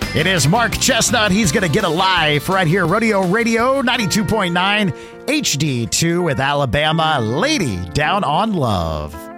It is Mark Chestnut. He's going to get a live right here. Rodeo Radio 92.9 HD2 with Alabama. Lady Down on Love.